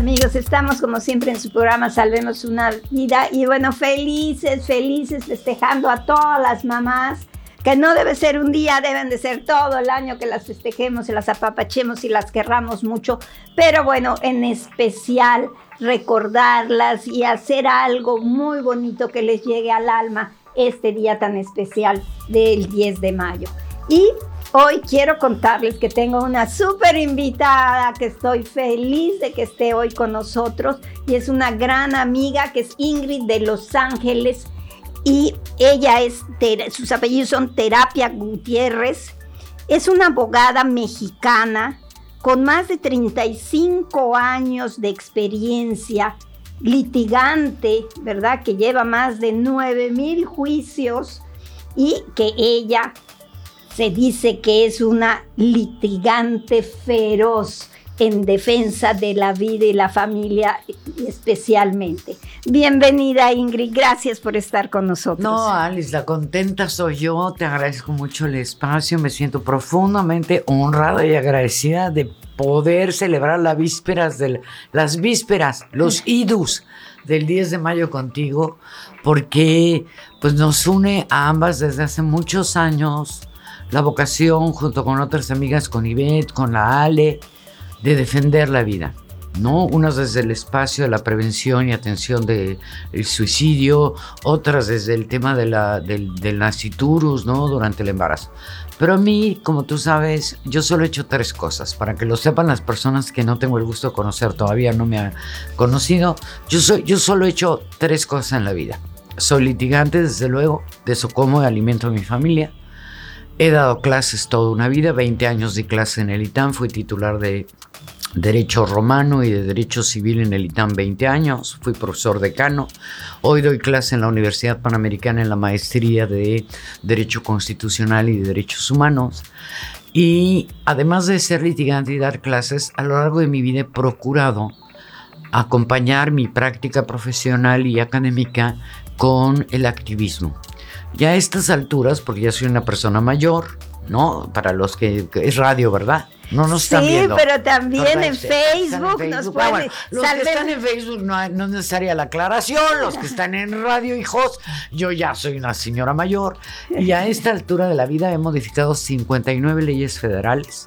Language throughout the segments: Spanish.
Amigos, estamos como siempre en su programa Salvemos una Vida y bueno, felices festejando a todas las mamás, que no debe ser un día, deben de ser todo el año que las festejemos y las apapachemos y las querramos mucho, pero bueno, en especial recordarlas y hacer algo muy bonito que les llegue al alma este día tan especial del 10 de mayo. Y hoy quiero contarles que tengo una súper invitada, que estoy feliz de que esté hoy con nosotros, y es una gran amiga que es Ingrid de Los Ángeles, y ella sus apellidos son Terapia Gutiérrez. Es una abogada mexicana con más de 35 años de experiencia, litigante, ¿verdad? Que lleva más de 9,000 juicios y que ella se dice que es una litigante feroz en defensa de la vida y la familia especialmente. Bienvenida, Ingrid, gracias por estar con nosotros. No, Alice, la contenta soy yo, te agradezco mucho el espacio, me siento profundamente honrada y agradecida de poder celebrar las vísperas, los idus del 10 de mayo contigo, porque pues nos une a ambas desde hace muchos años la vocación, junto con otras amigas, con Ivette, con la Ale, de defender la vida, ¿no? Unas desde el espacio de la prevención y atención del suicidio, otras desde el tema del nasciturus, ¿no? Durante el embarazo. Pero a mí, como tú sabes, yo solo he hecho 3 cosas, para que lo sepan las personas que no tengo el gusto de conocer, todavía no me han conocido. Yo solo he hecho 3 cosas en la vida. Soy litigante, desde luego, de eso como y alimento a mi familia. He dado clases toda una vida, 20 años de clase en el ITAM, fui titular de Derecho Romano y de Derecho Civil en el ITAM 20 años, fui profesor decano. Hoy doy clase en la Universidad Panamericana en la maestría de Derecho Constitucional y de Derechos Humanos. Y además de ser litigante y dar clases, a lo largo de mi vida he procurado acompañar mi práctica profesional y académica con el activismo. Ya a estas alturas, porque ya soy una persona mayor, ¿no? Para los que es radio, ¿verdad? No nos están viendo. Sí, pero también en Facebook nos pueden... Bueno, los que están en Facebook no es necesaria la aclaración, los que están en radio, hijos, yo ya soy una señora mayor, y a esta altura de la vida he modificado 59 leyes federales,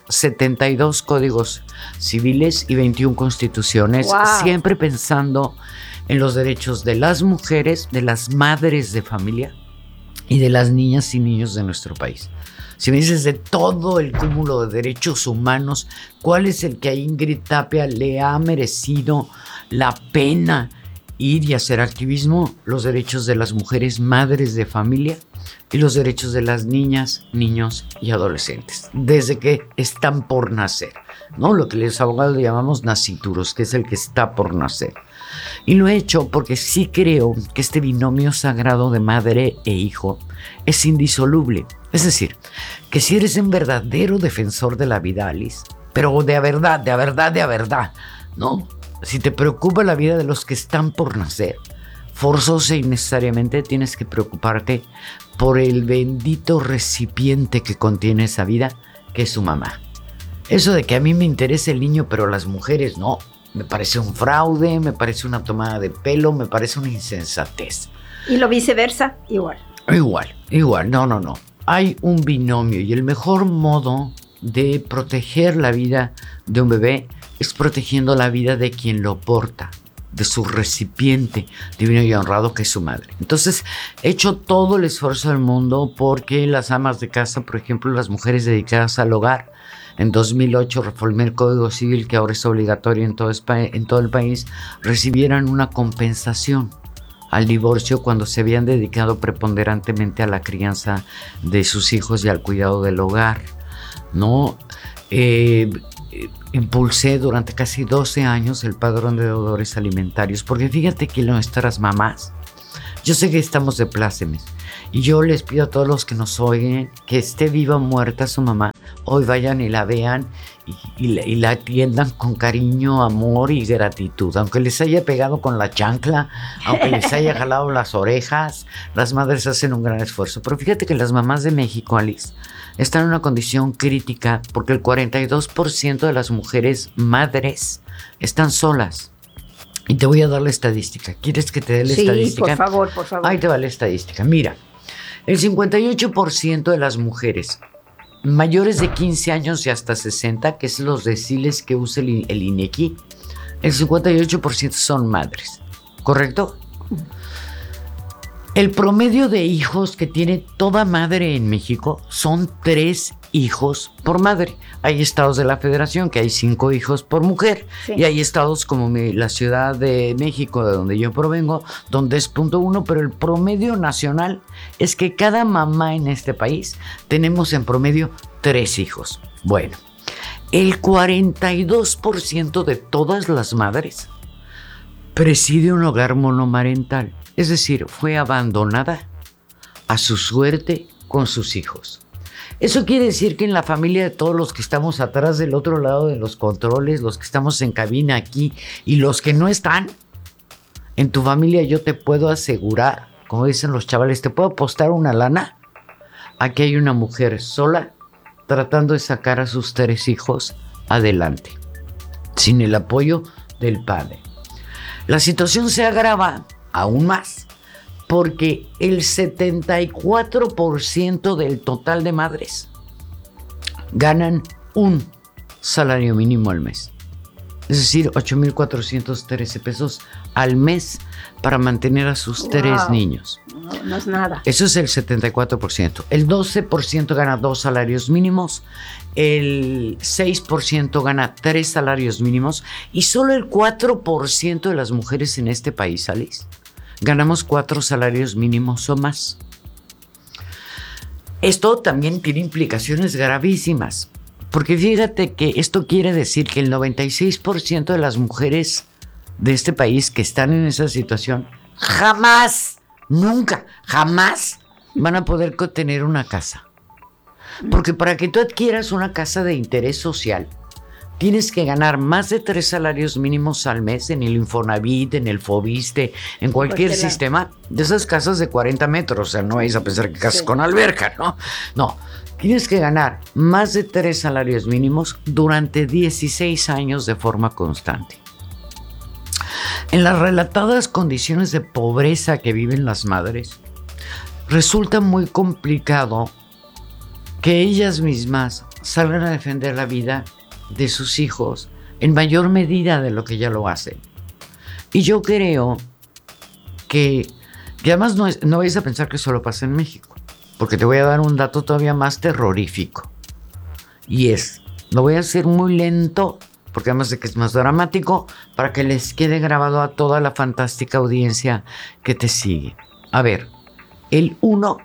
72 códigos civiles y 21 constituciones, wow, siempre pensando en los derechos de las mujeres, de las madres de familia y de las niñas y niños de nuestro país. Si me dices de todo el cúmulo de derechos humanos, ¿cuál es el que a Ingrid Tapia le ha merecido la pena ir y hacer activismo? Los derechos de las mujeres madres de familia y los derechos de las niñas, niños y adolescentes, desde que están por nacer, ¿no? Lo que los abogados le llamamos nasciturus, que es el que está por nacer. Y lo he hecho porque sí creo que este binomio sagrado de madre e hijo es indisoluble. Es decir, que si eres un verdadero defensor de la vida, Alice, pero de verdad, ¿no? Si te preocupa la vida de los que están por nacer, forzosa y necesariamente tienes que preocuparte por el bendito recipiente que contiene esa vida, que es su mamá. Eso de que a mí me interesa el niño, pero las mujeres no, me parece un fraude, me parece una tomada de pelo, me parece una insensatez. Y lo viceversa, igual. Igual, no. Hay un binomio y el mejor modo de proteger la vida de un bebé es protegiendo la vida de quien lo porta, de su recipiente divino y honrado, que es su madre. Entonces, he hecho todo el esfuerzo del mundo porque las amas de casa, por ejemplo, las mujeres dedicadas al hogar, en 2008 reformé el Código Civil, que ahora es obligatorio en todo el país, recibieran una compensación al divorcio cuando se habían dedicado preponderantemente a la crianza de sus hijos y al cuidado del hogar, ¿no? Impulsé durante casi 12 años el padrón de deudores alimentarios, porque fíjate que nuestras mamás Yo sé que estamos de plácemes y yo les pido a todos los que nos oyen que esté viva o muerta su mamá, hoy vayan y la vean y la atiendan con cariño, amor y gratitud. Aunque les haya pegado con la chancla, aunque les haya jalado las orejas, las madres hacen un gran esfuerzo. Pero fíjate que las mamás de México, Alice, están en una condición crítica porque el 42% de las mujeres madres están solas. Y te voy a dar la estadística. ¿Quieres que te dé la estadística? Sí, por favor. Ahí te va la estadística. Mira, el 58% de las mujeres mayores de 15 años y hasta 60, que es los deciles que usa el INEGI, el 58% son madres, ¿correcto? El promedio de hijos que tiene toda madre en México son 3 hijos por madre. Hay estados de la federación que hay 5 hijos por mujer, sí. Y hay estados como la Ciudad de México, de donde yo provengo, donde es 0.1, pero el promedio nacional es que cada mamá en este país tenemos en promedio 3 hijos. Bueno, el 42% de todas las madres preside un hogar monomarental. Es decir, fue abandonada a su suerte con sus hijos. Eso quiere decir que en la familia de todos los que estamos atrás del otro lado de los controles, los que estamos en cabina aquí y los que no están, en tu familia yo te puedo asegurar, como dicen los chavales, te puedo apostar una lana a que hay una mujer sola tratando de sacar a sus 3 hijos adelante, sin el apoyo del padre. La situación se agrava aún más, porque el 74% del total de madres ganan un salario mínimo al mes. Es decir, 8,413 pesos al mes para mantener a sus 3 niños. No es nada. Eso es el 74%. El 12% gana 2 salarios mínimos. El 6% gana 3 salarios mínimos. Y solo el 4% de las mujeres en este país, Alice, ganamos 4 salarios mínimos o más. Esto también tiene implicaciones gravísimas, porque fíjate que esto quiere decir que el 96% de las mujeres de este país que están en esa situación jamás, nunca, jamás van a poder tener una casa. Porque para que tú adquieras una casa de interés social, tienes que ganar más de 3 salarios mínimos al mes en el Infonavit, en el Fobiste, en cualquier sistema de esas casas de 40 metros. O sea, no vais a pensar que casas con alberca, ¿no? No, tienes que ganar más de 3 salarios mínimos durante 16 años de forma constante. En las relatadas condiciones de pobreza que viven las madres, resulta muy complicado que ellas mismas salgan a defender la vida de sus hijos en mayor medida de lo que ya lo hacen. Y yo creo que además no vais a pensar que solo pasa en México, porque te voy a dar un dato todavía más terrorífico. Y lo voy a hacer muy lento, porque además de que es más dramático, para que les quede grabado a toda la fantástica audiencia que te sigue. A ver, el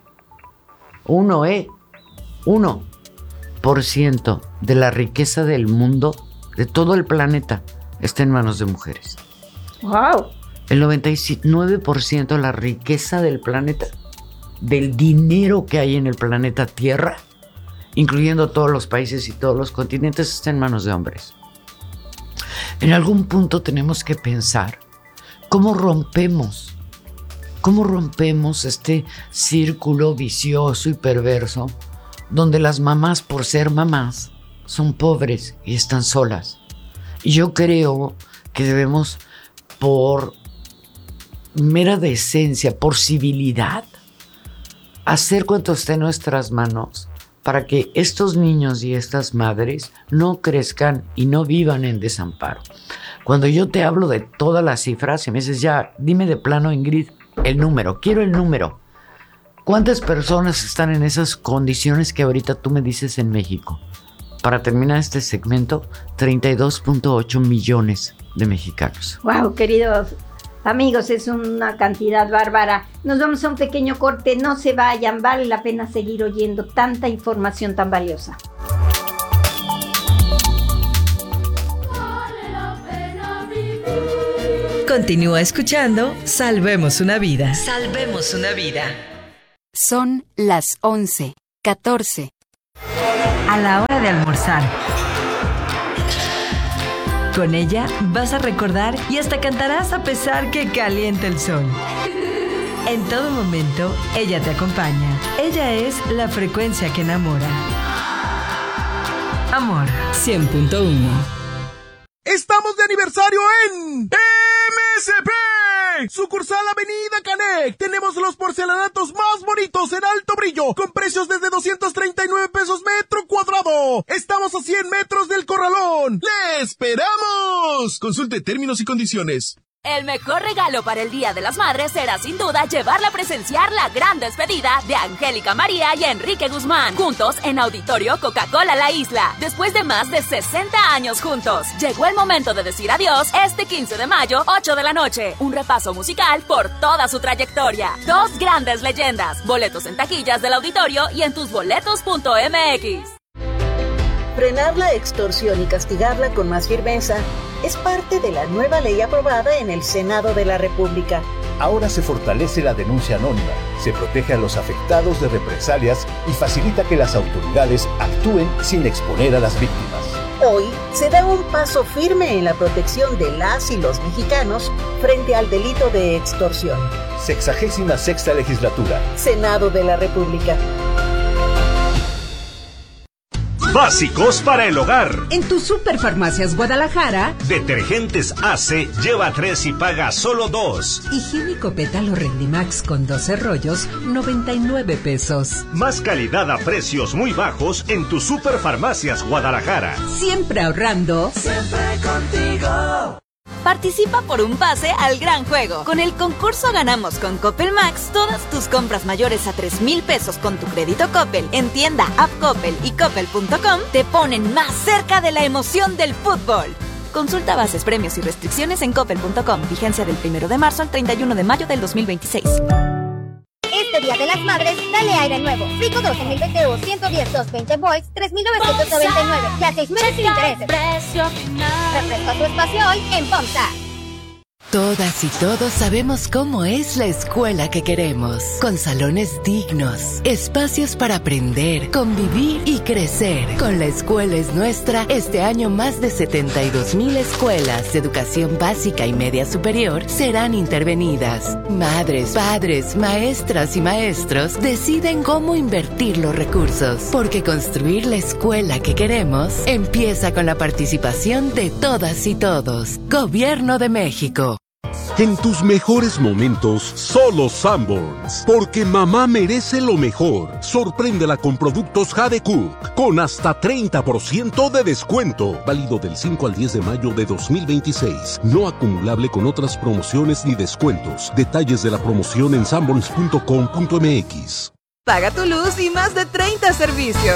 1% de la riqueza del mundo, de todo el planeta, está en manos de mujeres. ¡Wow! El 99% de la riqueza del planeta, del dinero que hay en el planeta Tierra, incluyendo todos los países y todos los continentes, está en manos de hombres. En algún punto tenemos que pensar cómo rompemos este círculo vicioso y perverso donde las mamás, por ser mamás, son pobres y están solas. Y yo creo que debemos, por mera decencia, por civilidad, hacer cuanto esté en nuestras manos para que estos niños y estas madres no crezcan y no vivan en desamparo. Cuando yo te hablo de todas las cifras y me dices, ya, dime de plano, Ingrid, el número, quiero el número. ¿Cuántas personas están en esas condiciones que ahorita tú me dices en México? Para terminar este segmento, 32.8 millones de mexicanos. Wow, queridos amigos, es una cantidad bárbara. Nos vamos a un pequeño corte, no se vayan, vale la pena seguir oyendo tanta información tan valiosa. Continúa escuchando Salvemos una Vida. Salvemos una vida. Son las 11:14. A la hora de almorzar. Con ella vas a recordar y hasta cantarás a pesar que caliente el sol. En todo momento, ella te acompaña. Ella es la frecuencia que enamora. Amor 100.1. ¡Estamos de aniversario en MSP! Sucursal Avenida Canec. Tenemos los porcelanatos más bonitos en alto brillo, con precios desde 239 pesos metro cuadrado. Estamos a 100 metros del Corralón. ¡Le esperamos! Consulte términos y condiciones. El mejor regalo para el Día de las Madres será sin duda llevarla a presenciar la gran despedida de Angélica María y Enrique Guzmán, juntos en Auditorio Coca-Cola La Isla. Después de más de 60 años juntos, llegó el momento de decir adiós este 15 de mayo, 8 de la noche. Un repaso musical por toda su trayectoria. Dos grandes leyendas. Boletos en taquillas del auditorio y en tusboletos.mx. Frenar la extorsión y castigarla con más firmeza es parte de la nueva ley aprobada en el Senado de la República. Ahora se fortalece la denuncia anónima, se protege a los afectados de represalias y facilita que las autoridades actúen sin exponer a las víctimas. Hoy se da un paso firme en la protección de las y los mexicanos frente al delito de extorsión. 66ª Legislatura. Senado de la República. Básicos para el hogar. En tu Superfarmacias Guadalajara. Detergentes AC, lleva 3 y paga solo 2. Higiénico Pétalo Rendimax con 12 rollos, 99 pesos. Más calidad a precios muy bajos en tu Superfarmacias Guadalajara. Siempre ahorrando. Siempre contigo. Participa por un pase al gran juego. Con el concurso Ganamos con Coppel Max, todas tus compras mayores a 3,000 pesos con tu crédito Coppel en tienda, app Coppel y coppel.com te ponen más cerca de la emoción del fútbol. Consulta bases, premios y restricciones en coppel.com. Vigencia del 1 de marzo al 31 de mayo del 2026. Este Día de las Madres, dale aire nuevo. Frico 2 en 2022, 110, 220 volts, 3,999. Ya 6 meses sin intereses. Refresca tu espacio hoy en FOMSA. Todas y todos sabemos cómo es la escuela que queremos, con salones dignos, espacios para aprender, convivir y crecer. Con La Escuela es Nuestra, este año más de 72,000 escuelas de educación básica y media superior serán intervenidas. Madres, padres, maestras y maestros deciden cómo invertir los recursos, porque construir la escuela que queremos empieza con la participación de todas y todos. Gobierno de México. En tus mejores momentos, solo Sanborns. Porque mamá merece lo mejor. Sorpréndela con productos Jade Cook con hasta 30% de descuento. Válido del 5 al 10 de mayo de 2026. No acumulable con otras promociones ni descuentos. Detalles de la promoción en sanborns.com.mx. Paga tu luz y más de 30 servicios.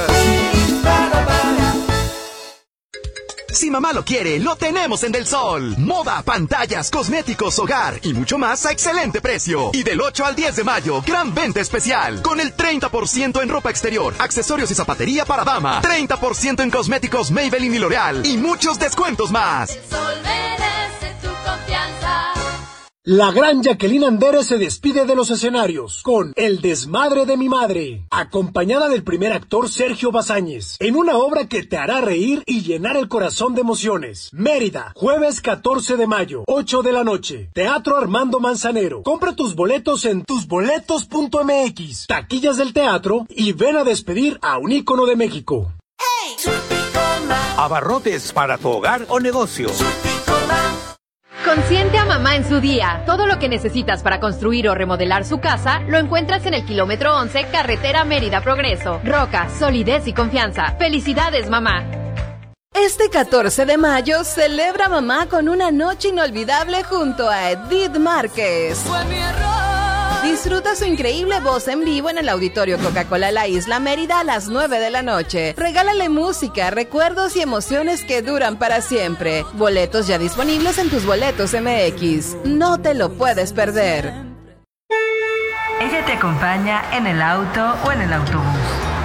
Si mamá lo quiere, lo tenemos en Del Sol. Moda, pantallas, cosméticos, hogar y mucho más a excelente precio. Y del 8 al 10 de mayo, gran venta especial. Con el 30% en ropa exterior, accesorios y zapatería para dama. 30% en cosméticos Maybelline y L'Oreal. Y muchos descuentos más. El Sol merece tu confianza. La gran Jacqueline Andere se despide de los escenarios con El desmadre de mi madre, acompañada del primer actor Sergio Bazáñez, en una obra que te hará reír y llenar el corazón de emociones. Mérida, jueves 14 de mayo, 8 de la noche, Teatro Armando Manzanero. Compra tus boletos en tusboletos.mx, taquillas del teatro y ven a despedir a un ícono de México. ¡Hey! Abarrotes para tu hogar o negocio. Consiente a mamá en su día. Todo lo que necesitas para construir o remodelar su casa lo encuentras en el kilómetro 11, carretera Mérida Progreso. Roca, solidez y confianza. ¡Felicidades, mamá! Este 14 de mayo celebra mamá con una noche inolvidable junto a Edith Márquez. Fue mi error. Disfruta su increíble voz en vivo en el Auditorio Coca-Cola La Isla Mérida a las 9 de la noche. Regálale música, recuerdos y emociones que duran para siempre. Boletos ya disponibles en tus boletos MX. No te lo puedes perder. Ella te acompaña en el auto o en el autobús.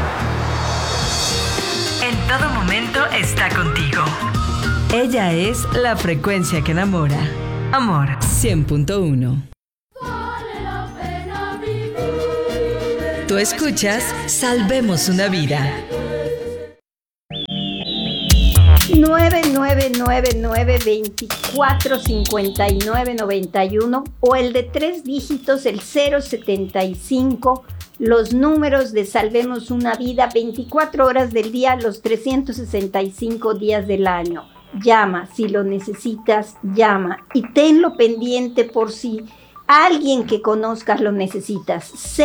En todo momento está contigo. Ella es la frecuencia que enamora. Amor 100.1. Tú escuchas Salvemos una Vida. 9999-245991 o el de 3 dígitos, el 075, los números de Salvemos una Vida, 24 horas del día, los 365 días del año. Llama, si lo necesitas, llama y tenlo pendiente por si alguien que conozcas lo necesitas.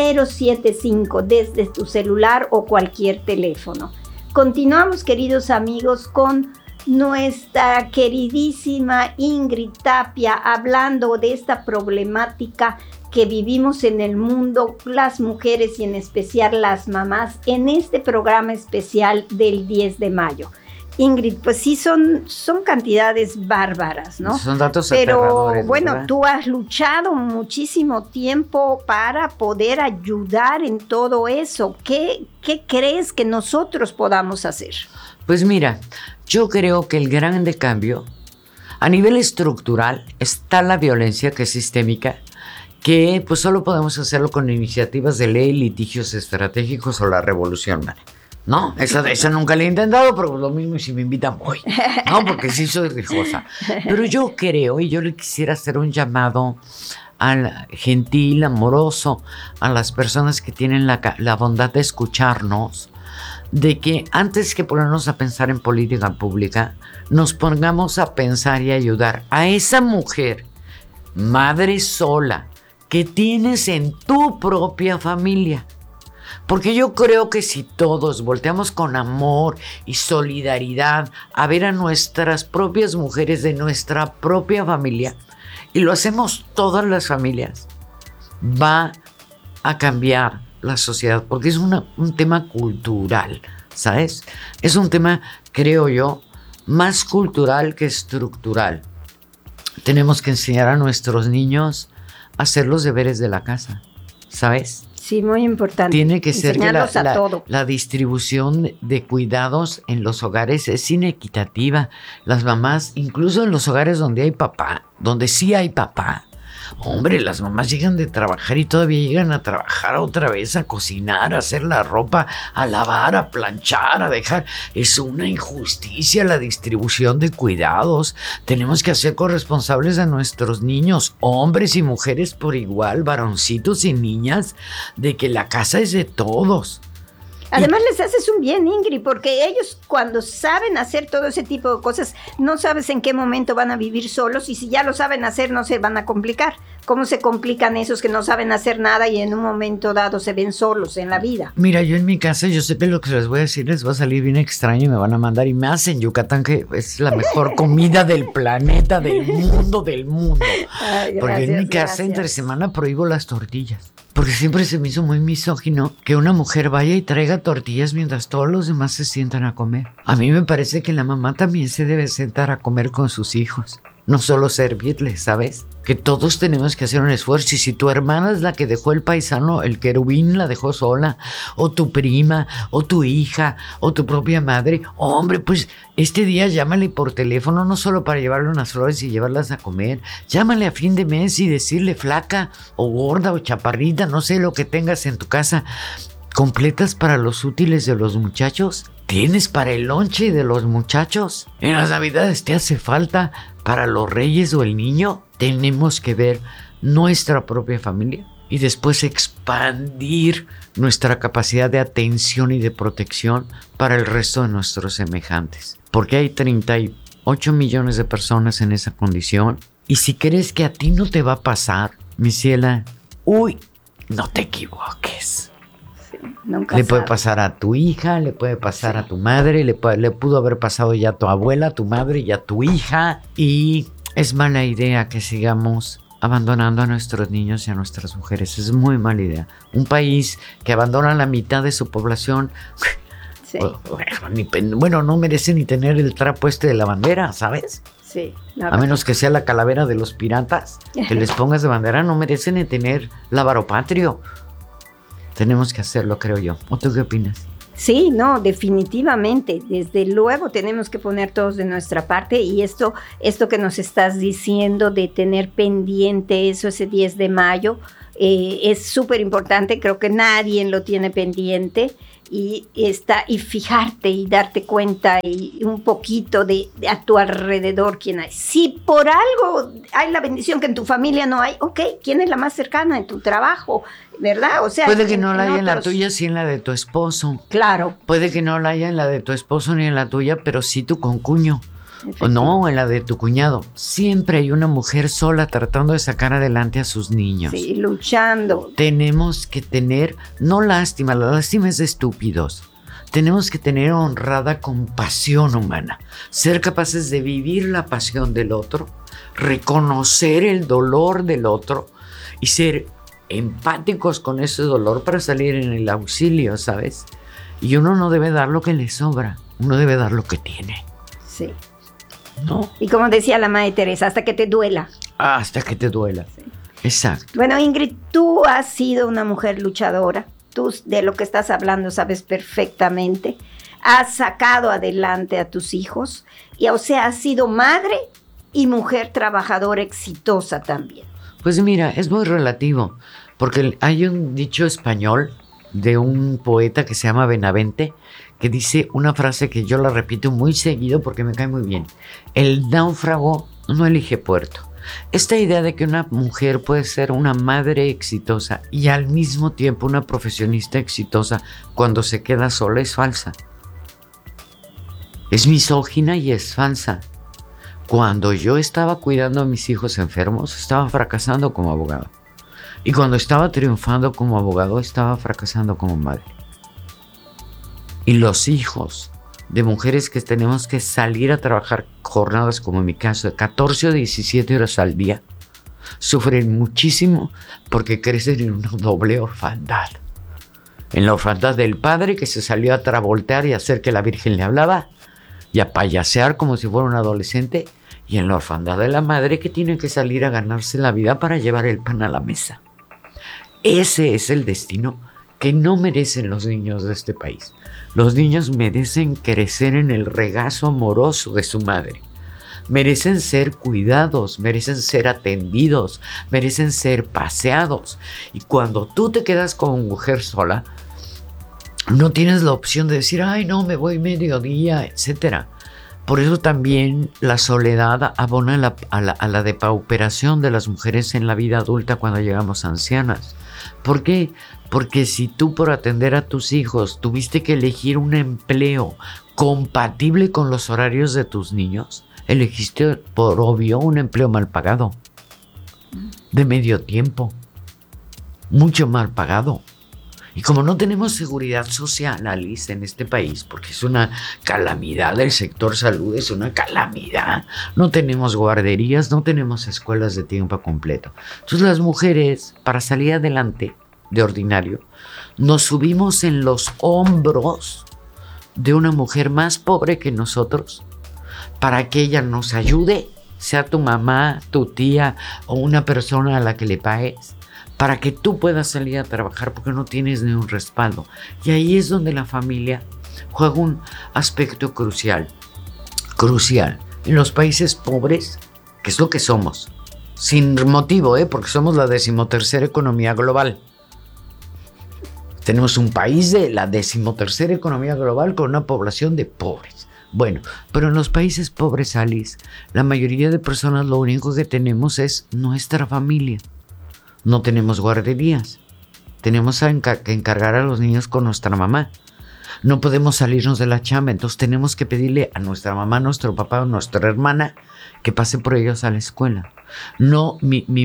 075 desde tu celular o cualquier teléfono. Continuamos, queridos amigos, con nuestra queridísima Ingrid Tapia hablando de esta problemática que vivimos en el mundo, las mujeres y en especial las mamás, en este programa especial del 10 de mayo. Ingrid, pues sí, son cantidades bárbaras, ¿no? Son datos aterradores. Pero bueno, ¿verdad? tú has luchado muchísimo tiempo para poder ayudar en todo eso. ¿Qué crees que nosotros podamos hacer? Pues mira, yo creo que el grande cambio, a nivel estructural, está la violencia que es sistémica, que pues solo podemos hacerlo con iniciativas de ley, litigios estratégicos o la revolución, ¿vale? No, esa nunca la he intentado, pero lo mismo y si me invitan voy. No, porque sí soy rijosa. Pero yo creo, y yo le quisiera hacer un llamado al gentil, amoroso, a las personas que tienen la bondad de escucharnos, de que antes que ponernos a pensar en política pública, nos pongamos a pensar y ayudar a esa mujer, madre sola, que tienes en tu propia familia. Porque yo creo que si todos volteamos con amor y solidaridad a ver a nuestras propias mujeres de nuestra propia familia, y lo hacemos todas las familias, va a cambiar la sociedad, porque es un tema cultural, ¿sabes? Es un tema, creo yo, más cultural que estructural. Tenemos que enseñar a nuestros niños a hacer los deberes de la casa, ¿sabes? Sí, muy importante. Tiene que ser que la distribución de cuidados en los hogares es inequitativa. Las mamás, incluso en los hogares donde hay papá, donde sí hay papá, hombre, las mamás llegan de trabajar y todavía llegan a trabajar otra vez, a cocinar, a hacer la ropa, a lavar, a planchar, a dejar. Es una injusticia la distribución de cuidados. Tenemos que hacer corresponsables a nuestros niños, hombres y mujeres por igual, varoncitos y niñas, de que la casa es de todos. Además les haces un bien, Ingrid, porque ellos cuando saben hacer todo ese tipo de cosas, no sabes en qué momento van a vivir solos, y si ya lo saben hacer no se van a complicar. ¿Cómo se complican esos que no saben hacer nada y en un momento dado se ven solos en la vida? Mira, yo en mi casa, yo sé que lo que les voy a decir les va a salir bien extraño y me van a mandar, y me hacen Yucatán, que es la mejor comida del planeta, del mundo. Ay, porque en mi casa entre semana prohíbo las tortillas. Porque siempre se me hizo muy misógino que una mujer vaya y traiga tortillas mientras todos los demás se sientan a comer. A mí me parece que la mamá también se debe sentar a comer con sus hijos, no solo servirles, ¿sabes? Que todos tenemos que hacer un esfuerzo, y si tu hermana es la que dejó el paisano, el querubín la dejó sola, o tu prima, o tu hija, o tu propia madre, hombre, pues este día llámale por teléfono, no solo para llevarle unas flores y llevarlas a comer, llámale a fin de mes y decirle flaca, o gorda, o chaparrita, no sé lo que tengas en tu casa. ¿Completas para los útiles de los muchachos? ¿Tienes para el lonche de los muchachos? ¿En las navidades te hace falta para los reyes o el niño? Tenemos que ver nuestra propia familia y después expandir nuestra capacidad de atención y de protección para el resto de nuestros semejantes. Porque hay 38 millones de personas en esa condición, y si crees que a ti no te va a pasar, mi ciela, no te equivoques. Nunca le sabe. puede pasar a tu hija, le puede pasar a tu madre, le pudo haber pasado ya a tu abuela, a tu madre y a tu hija. Y es mala idea que sigamos abandonando a nuestros niños y a nuestras mujeres. Es muy mala idea. Un país que abandona la mitad de su población, sí. Bueno, no merece ni tener el trapo de la bandera, ¿sabes? Sí. A menos que sea la calavera de los piratas, que les pongas de bandera, no merecen ni tener lábaro patrio. Tenemos que hacerlo, creo yo. ¿O tú qué opinas? Sí, no, definitivamente. Desde luego tenemos que poner todos de nuestra parte y esto que nos estás diciendo de tener pendiente eso ese 10 de mayo es súper importante. Creo que nadie lo tiene pendiente y fijarte y darte cuenta y un poquito de a tu alrededor quién hay. Si por algo hay la bendición que en tu familia no hay, ok, ¿quién es la más cercana en tu trabajo? ¿Verdad? O sea, puede que no la haya en la tuya, sí en la de tu esposo. Claro. Puede que no la haya en la de tu esposo ni en la tuya, pero sí tu concuño. O no, en la de tu cuñado. Siempre hay una mujer sola tratando de sacar adelante a sus niños. Sí, luchando. Tenemos que tener, no lástima, la lástima es de estúpidos. Tenemos que tener honrada compasión humana. Ser capaces de vivir la pasión del otro, reconocer el dolor del otro y ser empáticos con ese dolor para salir en el auxilio, ¿sabes? Y uno no debe dar lo que le sobra, uno debe dar lo que tiene. Sí. ¿No? Y como decía la Madre Teresa, hasta que te duela. Hasta que te duela. Sí. Exacto. Bueno, Ingrid, tú has sido una mujer luchadora. Tú de lo que estás hablando sabes perfectamente. Has sacado adelante a tus hijos. Y o sea, has sido madre y mujer trabajadora exitosa también. Pues mira, es muy relativo, porque hay un dicho español de un poeta que se llama Benavente, que dice una frase que yo la repito muy seguido porque me cae muy bien. El náufrago no elige puerto. Esta idea de que una mujer puede ser una madre exitosa y al mismo tiempo una profesionista exitosa cuando se queda sola es falsa. Es misógina y es falsa. Cuando yo estaba cuidando a mis hijos enfermos, estaba fracasando como abogado. Y cuando estaba triunfando como abogado, estaba fracasando como madre. Y los hijos de mujeres que tenemos que salir a trabajar jornadas, como en mi caso, de 14 o 17 horas al día, sufren muchísimo porque crecen en una doble orfandad. En la orfandad del padre que se salió a travoltear y a hacer que la Virgen le hablaba y a payasear como si fuera un adolescente, y en la orfandad de la madre que tiene que salir a ganarse la vida para llevar el pan a la mesa. Ese es el destino que no merecen los niños de este país. Los niños merecen crecer en el regazo amoroso de su madre. Merecen ser cuidados, merecen ser atendidos, merecen ser paseados. Y cuando tú te quedas como mujer sola, no tienes la opción de decir, ay, no, me voy mediodía, etc. Por eso también la soledad abona a la depauperación de las mujeres en la vida adulta cuando llegamos ancianas. ¿Por qué? Porque si tú por atender a tus hijos tuviste que elegir un empleo compatible con los horarios de tus niños, elegiste por obvio un empleo mal pagado, de medio tiempo, mucho mal pagado. Y como no tenemos seguridad social, Alice, en este país, porque es una calamidad, el sector salud es una calamidad. No tenemos guarderías, no tenemos escuelas de tiempo completo. Entonces las mujeres, para salir adelante de ordinario, nos subimos en los hombros de una mujer más pobre que nosotros para que ella nos ayude, sea tu mamá, tu tía o una persona a la que le pagues, para que tú puedas salir a trabajar porque no tienes ni un respaldo. Y ahí es donde la familia juega un aspecto crucial. En los países pobres, que es lo que somos, sin motivo, porque somos la 13ª economía global. Tenemos un país de la 13ª economía global con una población de pobres. Bueno, pero en los países pobres, Alice, la mayoría de personas lo único que tenemos es nuestra familia. No tenemos guarderías. Tenemos que encargar a los niños con nuestra mamá. No podemos salirnos de la chamba, entonces tenemos que pedirle a nuestra mamá, nuestro papá o nuestra hermana que pase por ellos a la escuela. No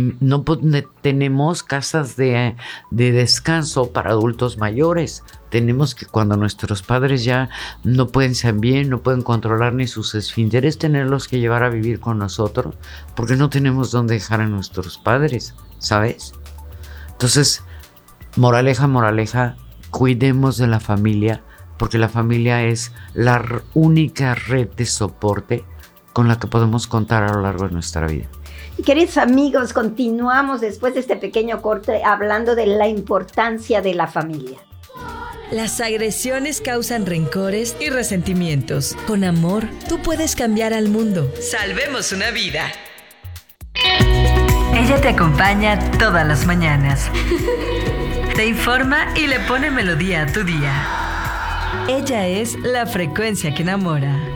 tenemos casas de descanso para adultos mayores. Tenemos que, cuando nuestros padres ya no pueden ser bien, no pueden controlar ni sus esfínteres, tenerlos que llevar a vivir con nosotros, porque no tenemos dónde dejar a nuestros padres, ¿sabes? Entonces, moraleja, cuidemos de la familia, porque la familia es la única red de soporte con la que podemos contar a lo largo de nuestra vida. Y queridos amigos, continuamos después de este pequeño corte hablando de la importancia de la familia. Las agresiones causan rencores y resentimientos. Con amor, tú puedes cambiar al mundo. Salvemos una vida. Ella te acompaña todas las mañanas. Te informa y le pone melodía a tu día. Ella es la frecuencia que enamora.